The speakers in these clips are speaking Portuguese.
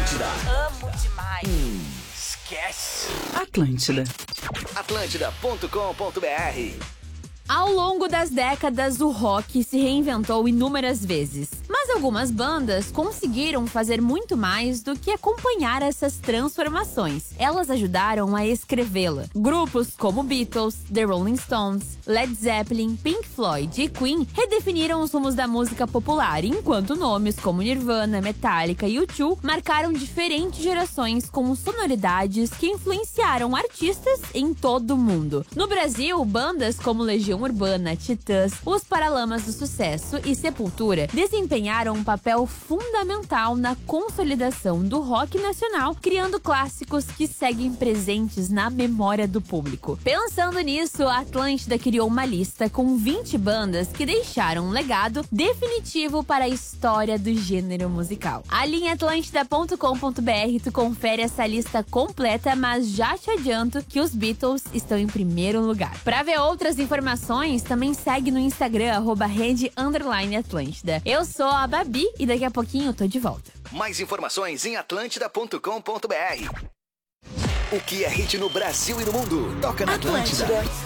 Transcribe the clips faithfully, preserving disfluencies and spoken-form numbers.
Atlântida. Amo demais. Hum, esquece. Atlântida. Atlântida ponto com ponto br. Ao longo das décadas, o rock se reinventou inúmeras vezes. Mas algumas bandas conseguiram fazer muito mais do que acompanhar essas transformações. Elas ajudaram a escrevê-la. Grupos como Beatles, The Rolling Stones, Led Zeppelin, Pink Floyd e Queen redefiniram os rumos da música popular, enquanto nomes como Nirvana, Metallica e U dois marcaram diferentes gerações com sonoridades que influenciaram artistas em todo o mundo. No Brasil, bandas como Legião Urbana, Titãs, Os Paralamas do Sucesso e Sepultura desempenharam um papel fundamental na consolidação do rock nacional, criando clássicos que seguem presentes na memória do público. Pensando nisso, a Atlântida criou uma lista com vinte bandas que deixaram um legado definitivo para a história do gênero musical. Ali em atlântida ponto com ponto br tu confere essa lista completa, mas já te adianto que os Beatles estão em primeiro lugar. Para ver outras informações, também segue no Instagram, arroba rede underline Atlântida. Eu sou a Babi e daqui a pouquinho eu tô de volta. Mais informações em atlântida ponto com ponto br. O que é hit no Brasil e no mundo? Toca na Atlântida.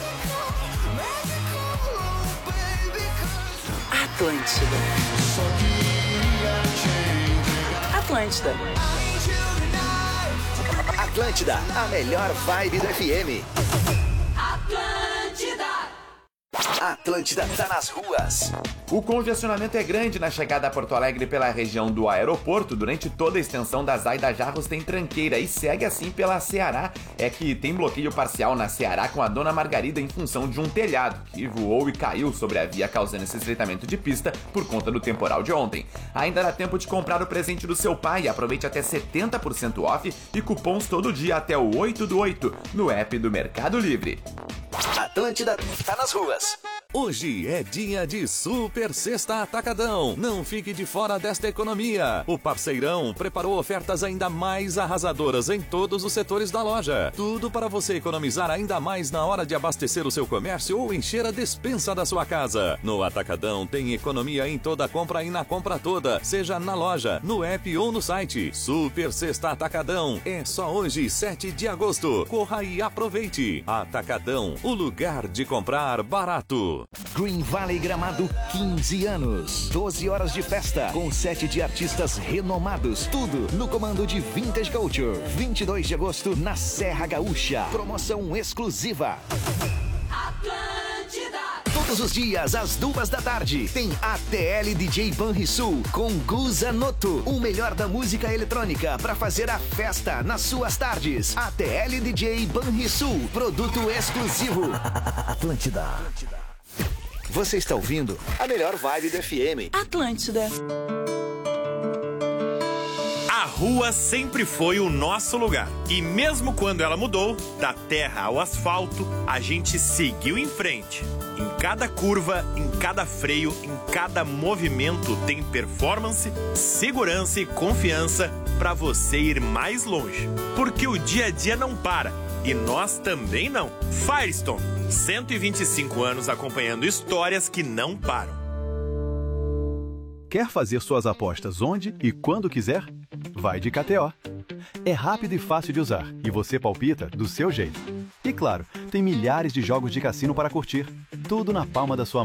Atlântida. Atlântida. Atlântida, a melhor vibe do F M. Atlântida tá nas ruas. O congestionamento é grande na chegada a Porto Alegre pela região do aeroporto. Durante toda a extensão da Zaida Jarros tem tranqueira e segue assim pela Ceará. É que tem bloqueio parcial na Ceará com a Dona Margarida em função de um telhado que voou e caiu sobre a via, causando esse estreitamento de pista por conta do temporal de ontem. Ainda dá tempo de comprar o presente do seu pai. Aproveite até setenta por cento off e cupons todo dia até o oito do oito no app do Mercado Livre. Atlântida tá nas ruas. Hoje é dia de Super Sexta Atacadão. Não fique de fora desta economia. O Parceirão preparou ofertas ainda mais arrasadoras em todos os setores da loja. Tudo para você economizar ainda mais na hora de abastecer o seu comércio ou encher a despensa da sua casa. No Atacadão tem economia em toda compra e na compra toda, seja na loja, no app ou no site. Super Sexta Atacadão é só hoje, sete de agosto. Corra e aproveite. Atacadão, o lugar de comprar barato. Green Valley Gramado, quinze anos. doze horas de festa com sete de artistas renomados. Tudo no comando de Vintage Culture. vinte e dois de agosto na Serra Gaúcha. Promoção exclusiva. Atlântida. Todos os dias, às duas da tarde, tem A T L D J Banrisul com Guza Noto. O melhor da música eletrônica para fazer a festa nas suas tardes. A T L D J Banrisul, produto exclusivo. Atlântida. Você está ouvindo a melhor vibe do F M. Atlântida. A rua sempre foi o nosso lugar. E mesmo quando ela mudou, da terra ao asfalto, a gente seguiu em frente. Em cada curva, em cada freio, em cada movimento tem performance, segurança e confiança para você ir mais longe. Porque o dia a dia não para. E nós também não. Firestone, cento e vinte e cinco anos acompanhando histórias que não param. Quer fazer suas apostas onde e quando quiser? Vai de K T O. É rápido e fácil de usar e você palpita do seu jeito. E claro, tem milhares de jogos de cassino para curtir. Tudo na palma da sua mão.